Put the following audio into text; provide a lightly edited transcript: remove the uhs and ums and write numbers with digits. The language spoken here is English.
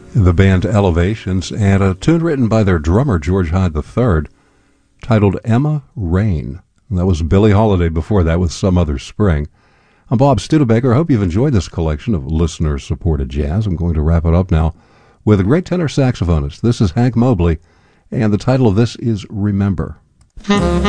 The band Elevations, and a tune written by their drummer, George Hyde III, titled Emma Rain. That was Billie Holiday before that with Some Other Spring. I'm Bob Studebaker. I hope you've enjoyed this collection of listener-supported jazz. I'm going to wrap it up now with a great tenor saxophonist. This is Hank Mobley, and the title of this is Remember.